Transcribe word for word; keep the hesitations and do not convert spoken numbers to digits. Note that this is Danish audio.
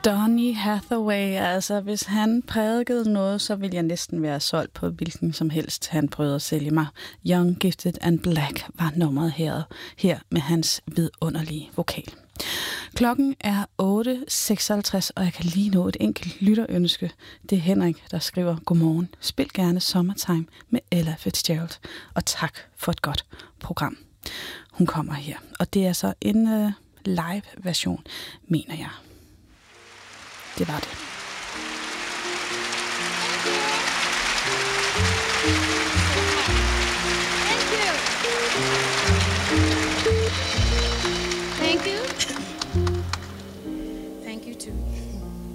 Donny Hathaway, altså hvis han prædikede noget, så ville jeg næsten være solgt på hvilken som helst, han prøvede at sælge mig. Young, Gifted and Black var nummeret her, her med hans vidunderlige vokal. Klokken er otte seksoghalvtreds, og jeg kan lige nå et enkelt lytterønske. Det er Henrik, der skriver, godmorgen. Spil gerne Summertime med Ella Fitzgerald, og tak for et godt program. Hun kommer her, og det er så en uh, live version, mener jeg. Det var det.